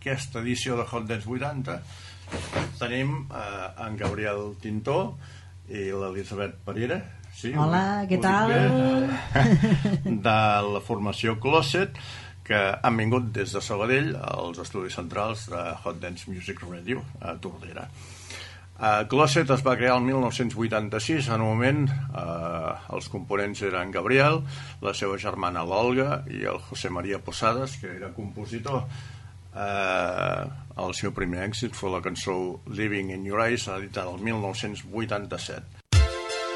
aquesta edició de Hot Dance 80 tenim en Gabriel Tintó i l'Elisabet Parera. Sí, hola, què tal? De la formació Closet, que han vingut des de Sabadell als estudis centrals de Hot Dance Music Radio a Tordera. Closet es va crear el 1986. En un moment els components eren Gabriel, la seva germana l'Olga i el José María Posadas, que era compositor. El seu primer èxit fou la cançó Living in Your Eyes, editada el 1987.